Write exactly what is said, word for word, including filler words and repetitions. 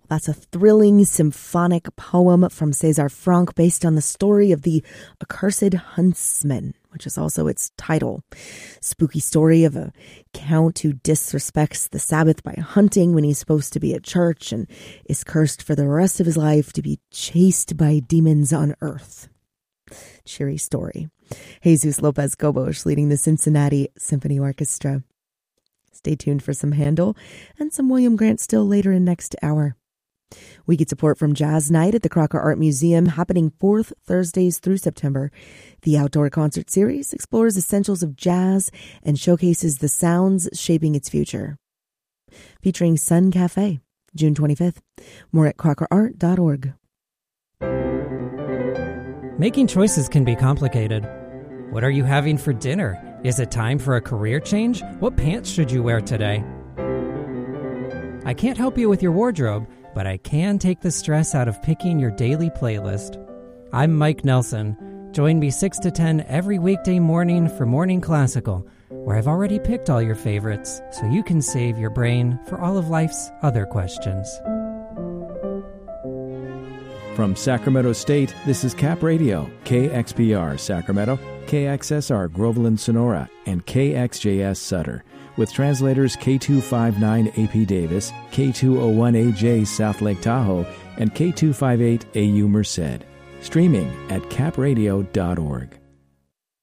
That's a thrilling symphonic poem from César Franck based on the story of the Accursed Huntsman, which is also its title. Spooky story of a count who disrespects the Sabbath by hunting when he's supposed to be at church and is cursed for the rest of his life to be chased by demons on earth. Cheery story. Jesus Lopez Cobos leading the Cincinnati Symphony Orchestra. Stay tuned for some Handel and some William Grant Still later in next hour. We get support from Jazz Night at the Crocker Art Museum, happening fourth Thursdays through September. The outdoor concert series explores essentials of jazz and showcases the sounds shaping its future. Featuring Sun Cafe, June twenty-fifth. More at crocker art dot org. Making choices can be complicated. What are you having for dinner? Is it time for a career change? What pants should you wear today? I can't help you with your wardrobe, but I can take the stress out of picking your daily playlist. I'm Mike Nelson. Join me six to ten every weekday morning for Morning Classical, where I've already picked all your favorites, so you can save your brain for all of life's other questions. From Sacramento State, this is Cap Radio, K X P R Sacramento, K X S R Groveland Sonora, and K X J S Sutter, with translators K two fifty-nine A P Davis, K two oh one A J South Lake Tahoe, and K two fifty-eight A U Merced. Streaming at cap radio dot org.